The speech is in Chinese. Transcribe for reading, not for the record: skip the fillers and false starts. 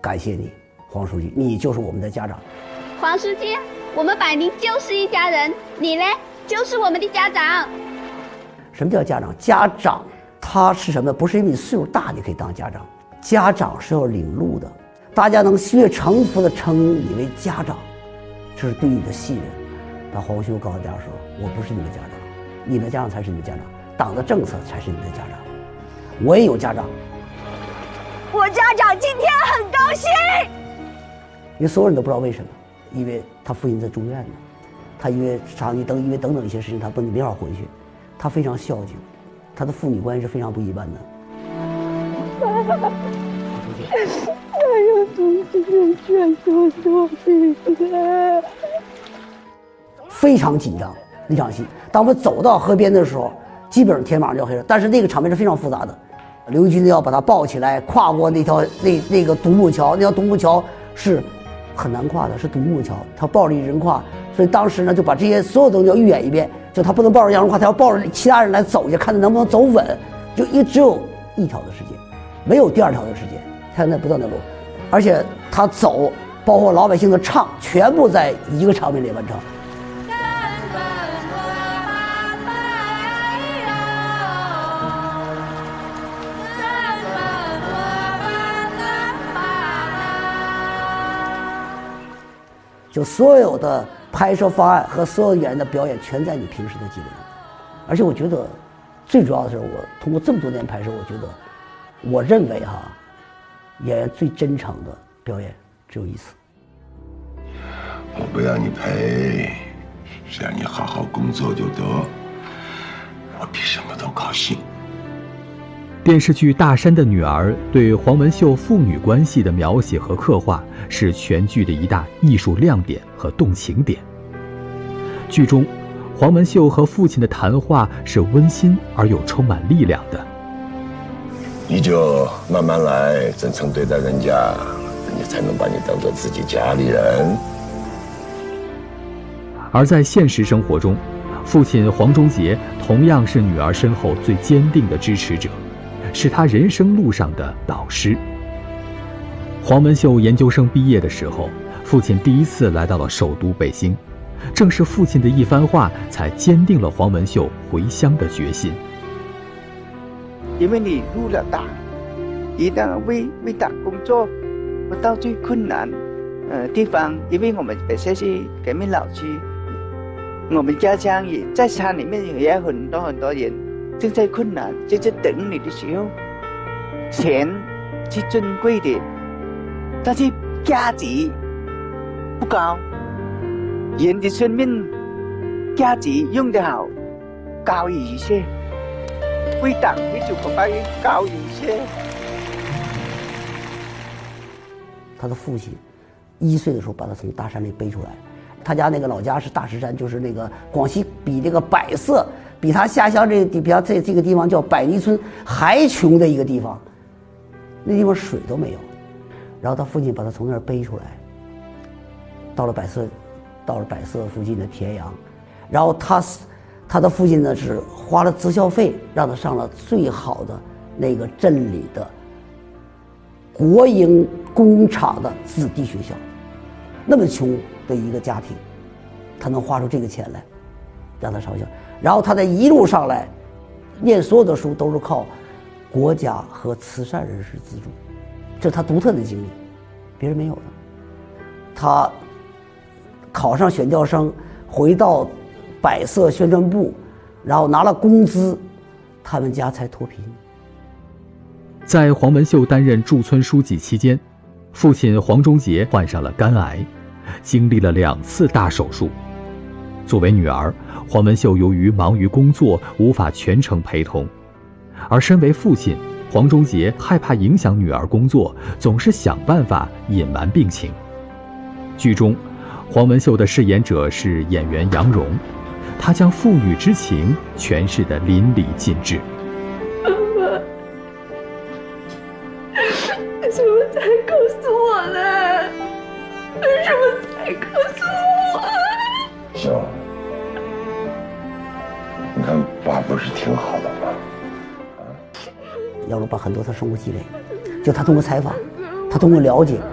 感谢你，黄书记，你就是我们的家长。 黄书记，我们百宁就是一家人，你呢，就是我们的家长。 什么叫家长？家长他是什么？不是因为你岁数大你可以当家长，家长是要领路的，大家能心悦诚服地称你为家长，这是对你的信任。但黄修告诉大家说，我不是你们家长，你们的家长才是你们家长，党的政策才是你们的家长。我也有家长， 我家长今天很高兴， 因为所有人都不知道为什么，因为他父亲在住院呢，他因为等等一些事情，他没法回去，他非常孝敬，他的父女关系是非常不一般的。 还有同志们劝说的， 非常紧张那场戏。当我们走到河边的时候，基本上天马上就黑了，但是那个场面是非常复杂的。刘军要把他抱起来，跨过那个独木桥，那条独木桥是很难跨的，是独木桥，他抱着一人跨，所以当时呢就把这些所有东西要预演一遍，就他不能抱着杨荣跨，他要抱着其他人来走一下，看他能不能走稳，就只有一条的时间，没有第二条的时间，他在不断的路，而且他走，包括老百姓的唱，全部在一个场面里完成。就所有的拍摄方案和所有演员的表演全在你平时的积累中，而且我觉得最主要的是，我通过这么多年拍摄，我认为演员最真诚的表演只有一次。 我不要你赔，只要你好好工作就得，我比什么都高兴。 电视剧《大山的女儿》对黄文秀父女关系的描写和刻画是全剧的一大艺术亮点和动情点。剧中，黄文秀和父亲的谈话是温馨而又充满力量的。 你就慢慢来，真诚对待人家，人家才能把你当做自己家里人。 而在现实生活中，父亲黄忠杰同样是女儿身后最坚定的支持者，是他人生路上的导师。黄文秀研究生毕业的时候，父亲第一次来到了首都北京，正是父亲的一番话才坚定了黄文秀回乡的决心。 因为你入了党，一定要为党工作，不到最困难地方，因为我们本身是革命老区，我们家乡也在山里面也有很多人正在困难，就在等你的时候。钱是珍贵的，但是价值不高。人的生命价值用得好，高于一切。为党为祖国发言高于一切。 他的父亲1岁的时候把他从大山里背出来，他家那个老家是大石山，就是那个广西比这个百色，比他下乡比他这个地方叫百泥村还穷的一个地方，那地方水都没有。然后他父亲把他从那儿背出来，到了百色附近的田阳，然后他的父亲呢是花了择校费让他上了最好的那个镇里的国营工厂的子弟学校。那么穷的一个家庭，他能花出这个钱来让他上校，然后他在一路上来念所有的书都是靠国家和慈善人士资助，这是他独特的经历，别人没有的。他考上选调生，回到百色宣传部，然后拿了工资，他们家才脱贫。 在黄文秀担任驻村书记期间，父亲黄忠杰患上了肝癌，经历了2次大手术。作为女儿，黄文秀由于忙于工作无法全程陪同，而身为父亲，黄忠杰害怕影响女儿工作，总是想办法隐瞒病情。剧中，黄文秀的饰演者是演员杨蓉，她将父女之情诠释得淋漓尽致。 为什么才告诉我呢？为什么才告诉我？ 秀，你看爸不是挺好的吗？ 杨蓉把很多他生活积累，就他通过采访，他通过了解，